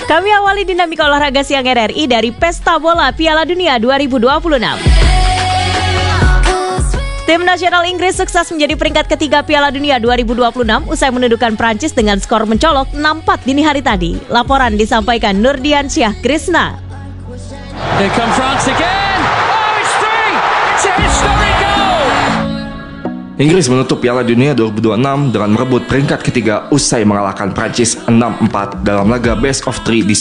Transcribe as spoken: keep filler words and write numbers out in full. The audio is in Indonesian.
Kami awali dinamika olahraga siang R R I dari Pesta Bola Piala Dunia dua ribu dua puluh enam. Tim nasional Inggris sukses menjadi peringkat ketiga Piala Dunia dua ribu dua puluh enam usai menundukkan Prancis dengan skor mencolok enam empat dini hari tadi. Laporan disampaikan Nurdian Syah Krisna. Here come France again. Oh, it's three. It's a historic goal. Inggris menutup Piala Dunia dua ribu dua puluh enam dengan merebut peringkat ketiga usai mengalahkan Prancis enam empat dalam laga best of three di